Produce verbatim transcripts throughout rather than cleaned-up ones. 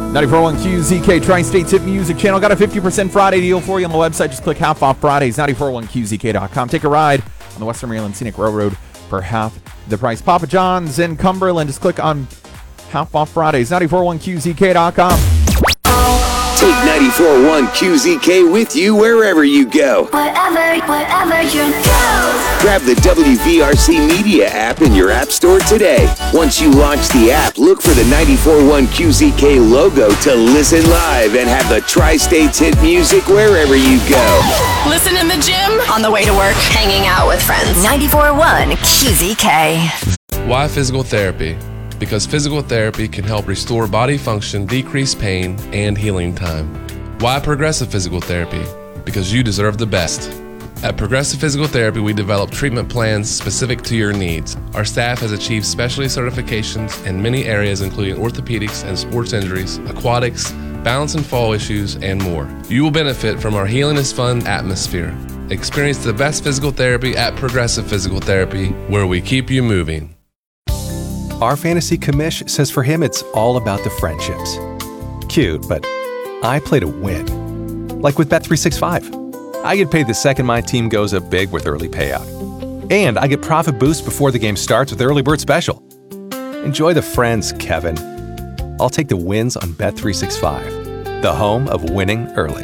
ninety-four point one Q Z K Tri-State's Hit Music Channel. Got a fifty percent Friday deal for you on the website. Just click Half Off Fridays, ninety-four point one Q Z K dot com. Take a ride on the Western Maryland Scenic Railroad for half the price. Papa John's in Cumberland. Just click on Half Off Fridays, ninety-four point one Q Z K dot com. Take ninety-four point one Q Z K with you wherever you go. Wherever, wherever you go. Grab the W V R C Media app in your app store today. Once you launch the app, look for the ninety-four point one Q Z K logo to listen live and have the Tri-State's Hit Music wherever you go. Listen in the gym, on the way to work, hanging out with friends. ninety-four point one Q Z K. Why physical therapy? Because physical therapy can help restore body function, decrease pain, and healing time. Why Progressive Physical Therapy? Because you deserve the best. At Progressive Physical Therapy, we develop treatment plans specific to your needs. Our staff has achieved specialty certifications in many areas, including orthopedics and sports injuries, aquatics, balance and fall issues, and more. You will benefit from our Healing is Fun atmosphere. Experience the best physical therapy at Progressive Physical Therapy, where we keep you moving. Our fantasy commish says for him it's all about the friendships. Cute, but I play to win. Like with Bet three sixty-five. I get paid the second my team goes up big with early payout. And I get profit boost before the game starts with Early Bird Special. Enjoy the friends, Kevin. I'll take the wins on Bet three sixty-five, the home of winning early.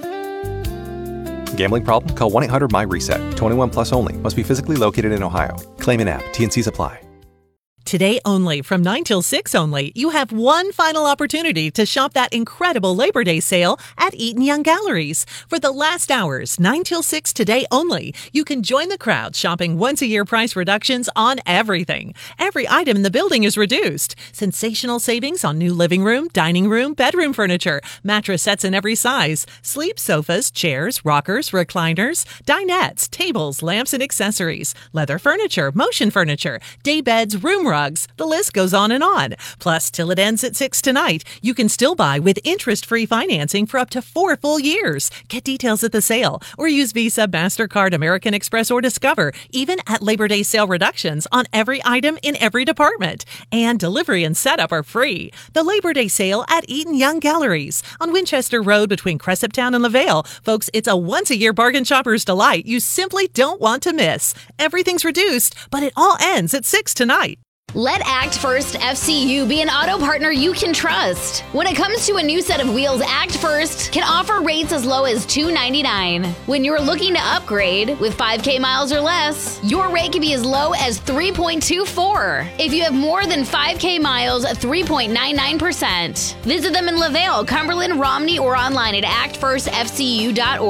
Gambling problem? Call one eight hundred M Y reset. twenty-one plus only. Must be physically located in Ohio. Claim in app. T and Cs apply. Today only, from nine till six only, you have one final opportunity to shop that incredible Labor Day sale at Eaton Young Galleries. For the last hours, nine till six today only, you can join the crowd shopping once-a-year price reductions on everything. Every item in the building is reduced. Sensational savings on new living room, dining room, bedroom furniture, mattress sets in every size, sleep sofas, chairs, rockers, recliners, dinettes, tables, lamps, and accessories, leather furniture, motion furniture, day beds, room rugs. The list goes on and on. Plus, till it ends at six tonight, you can still buy with interest-free financing for up to four full years. Get details at the sale or use Visa, MasterCard, American Express, or Discover, even at Labor Day sale reductions on every item in every department. And delivery and setup are free. The Labor Day sale at Eaton Young Galleries on Winchester Road between Cresaptown and LaVale. Folks, it's a once-a-year bargain shopper's delight you simply don't want to miss. Everything's reduced, but it all ends at six tonight. Let Act First F C U be an auto partner you can trust. When it comes to a new set of wheels, Act First can offer rates as low as two dollars and ninety-nine cents. When you're looking to upgrade with five K miles or less, your rate can be as low as three point two four. If you have more than five K miles, three point nine nine percent. Visit them in LaVale, Cumberland, Romney, or online at act first f c u dot org.